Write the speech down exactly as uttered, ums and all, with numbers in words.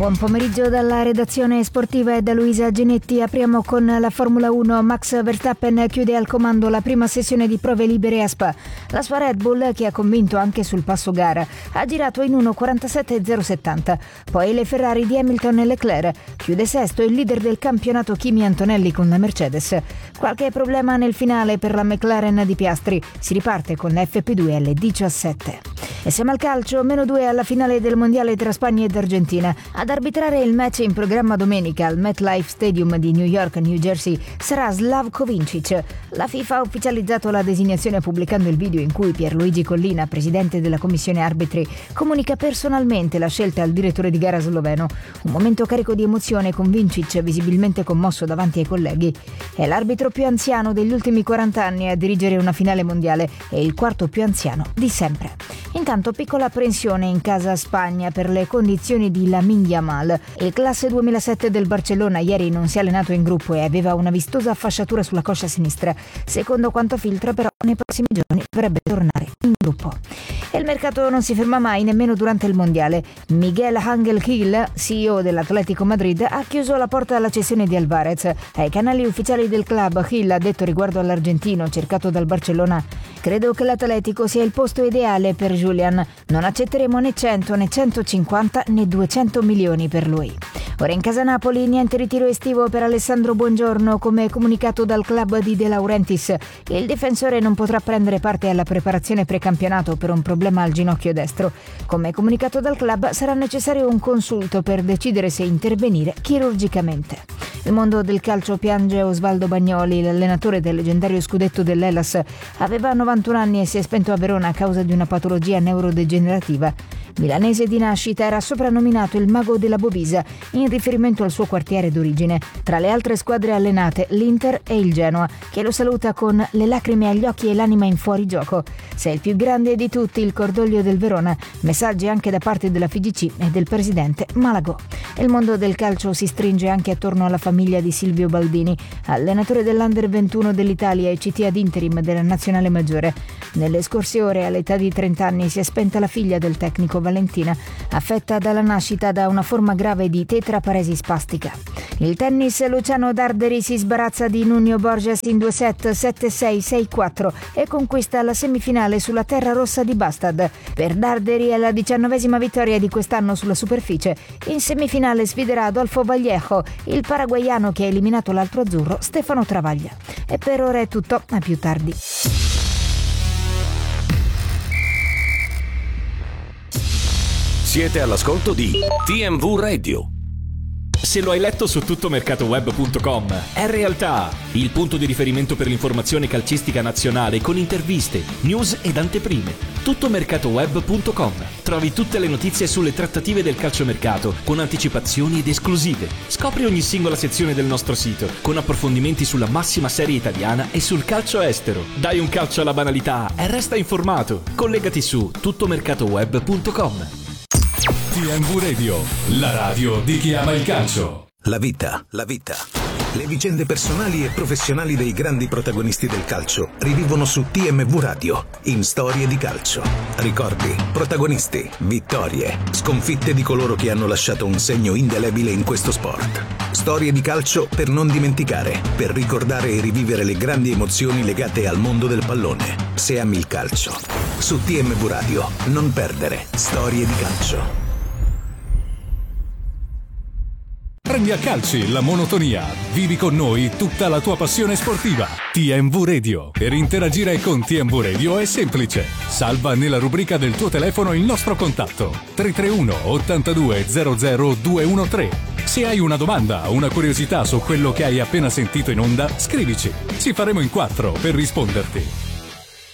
Buon pomeriggio dalla redazione sportiva e da Luisa Ginetti. Apriamo con la Formula uno. Max Verstappen chiude al comando la prima sessione di prove libere a Spa. La sua Red Bull, che ha convinto anche sul passo gara, ha girato in uno quarantasette zero settanta. Poi le Ferrari di Hamilton e Leclerc. Chiude sesto il leader del campionato Kimi Antonelli con la Mercedes. Qualche problema nel finale per la McLaren di Piastri. Si riparte con la F P due alle diciassette. E siamo al calcio, meno due alla finale del mondiale tra Spagna ed Argentina. Ad arbitrare il match in programma domenica al MetLife Stadium di New York, New Jersey, sarà Slavko Vincic. La FIFA ha ufficializzato la designazione pubblicando il video in cui Pierluigi Collina, presidente della commissione arbitri, comunica personalmente la scelta al direttore di gara sloveno. Un momento carico di emozione con Vincic visibilmente commosso davanti ai colleghi. È l'arbitro più anziano degli ultimi quaranta anni a dirigere una finale mondiale e il quarto più anziano di sempre. Intanto piccola apprensione in casa Spagna per le condizioni di Lamine Yamal. Il classe duemilasette del Barcellona ieri non si è allenato in gruppo e aveva una vistosa fasciatura sulla coscia sinistra. Secondo quanto filtra, però, nei prossimi giorni dovrebbe tornare in gruppo. E il mercato non si ferma mai, nemmeno durante il mondiale. Miguel Ángel Gil, C E O dell'Atlético Madrid, ha chiuso la porta alla cessione di Alvarez. Ai canali ufficiali del club, Gil ha detto riguardo all'argentino cercato dal Barcellona: credo che l'Atletico sia il posto ideale per Julian. Non accetteremo né cento né centocinquanta né duecento milioni per lui. Ora in casa Napoli niente ritiro estivo per Alessandro Buongiorno, come comunicato dal club di De Laurentiis. Il difensore non potrà prendere parte alla preparazione precampionato per un problema al ginocchio destro. Come comunicato dal club sarà necessario un consulto per decidere se intervenire chirurgicamente. Il mondo del calcio piange Osvaldo Bagnoli, l'allenatore del leggendario scudetto dell'Hellas. Aveva novantuno anni e si è spento a Verona a causa di una patologia neurodegenerativa. Milanese di nascita, era soprannominato il mago della Bovisa in riferimento al suo quartiere d'origine. Tra le altre squadre allenate, l'Inter e il Genoa, che lo saluta con le lacrime agli occhi e l'anima in fuorigioco. Sei il più grande di tutti, il cordoglio del Verona. Messaggi anche da parte della F I G C e del presidente Malagò. Il mondo del calcio si stringe anche attorno alla famiglia di Silvio Baldini, allenatore dell'Under ventuno dell'Italia e C T ad interim della nazionale maggiore. Nelle scorse ore, all'età di trenta anni, si è spenta la figlia del tecnico Valentina, affetta dalla nascita da una forma grave di tetraparesi spastica. Il tennis, Luciano Darderi si sbarazza di Nuno Borges in due set, sette sei sei quattro, e conquista la semifinale sulla terra rossa di Bastad. Per Darderi è la diciannovesima vittoria di quest'anno sulla superficie. In semifinale sfiderà Adolfo Vallejo, il paraguaiano che ha eliminato l'altro azzurro Stefano Travaglia. E per ora è tutto, a più tardi. Siete all'ascolto di T M V Radio. Se lo hai letto su tuttomercatoweb punto com, è realtà. Il punto di riferimento per l'informazione calcistica nazionale con interviste, news ed anteprime. tuttomercatoweb punto com. Trovi tutte le notizie sulle trattative del calciomercato con anticipazioni ed esclusive. Scopri ogni singola sezione del nostro sito con approfondimenti sulla massima serie italiana e sul calcio estero. Dai un calcio alla banalità e resta informato. Collegati su tuttomercatoweb punto com. T M V Radio, la radio di chi ama il calcio. La vita, la vita. Le vicende personali e professionali dei grandi protagonisti del calcio rivivono su T M V Radio, in Storie di calcio. Ricordi, protagonisti, vittorie, sconfitte di coloro che hanno lasciato un segno indelebile in questo sport. Storie di calcio per non dimenticare, per ricordare e rivivere le grandi emozioni legate al mondo del pallone. Se ami il calcio. Su T M V Radio, non perdere Storie di calcio. Prendi a calci la monotonia. Vivi con noi tutta la tua passione sportiva. T M V Radio. Per interagire con T M V Radio è semplice. Salva nella rubrica del tuo telefono il nostro contatto tre tre uno ottantadue zero zero due uno tre. Se hai una domanda o una curiosità su quello che hai appena sentito in onda, scrivici. Ci faremo in quattro per risponderti.